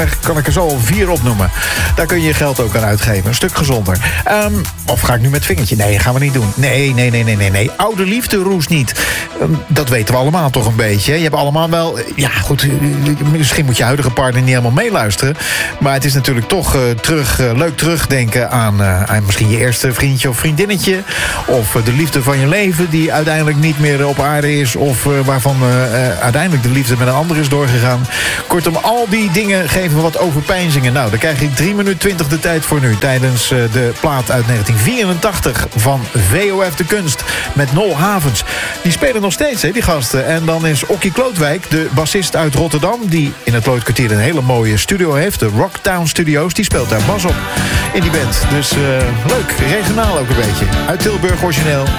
kan ik er zo al 4 opnoemen. Daar kun je je geld ook aan uitgeven. Een stuk gezonder. Of ga ik nu met vingertje? Nee, gaan we niet doen. Nee. Oude liefde roest niet. Dat weten we allemaal toch een beetje. Je hebt allemaal wel... Ja, goed. Misschien moet je huidige partner niet helemaal meeluisteren. Maar het is natuurlijk toch leuk terugdenken aan misschien je eerste vriendje of vriendinnetje. Of de liefde van je leven die uiteindelijk niet meer op aarde is. Of waarvan uiteindelijk de liefde met een ander is doorgegaan. Kortom, al die dingen geven we wat overpeinzingen. Nou, daar krijg ik 3 minuten 20 de tijd voor nu. Tijdens de plaat uit 1984 van VOF de Kunst. Met Nol Havens. Die spelen nog steeds, hè, die gasten. En dan is Okkie Klootwijk, de bassist uit Rotterdam. Die in het Lloydkwartier een hele mooie studio heeft. De Rocktown Studios. Die speelt daar bas op in die band. Dus leuk. Regionaal ook een beetje. Uit Tilburg origineel.